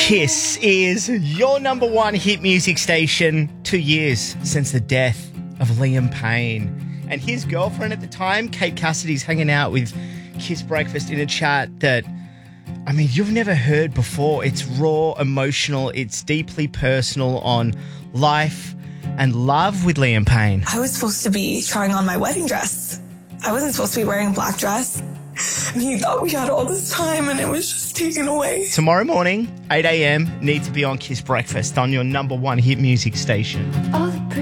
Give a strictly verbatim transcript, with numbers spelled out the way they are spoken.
Kiss is your number one hit music station. Two years since the death of Liam Payne. And his girlfriend at the time, Kate Cassidy's hanging out with Kiss Breakfast in a chat that, I mean, you've never heard before. It's raw, emotional, it's deeply personal on life and love with Liam Payne. I was supposed to be trying on my wedding dress. I wasn't supposed to be wearing a black dress. And he thought we had all this time and it was just taken away. Tomorrow morning, eight a.m, need to be on Kiss Breakfast on your number one hit music station. All the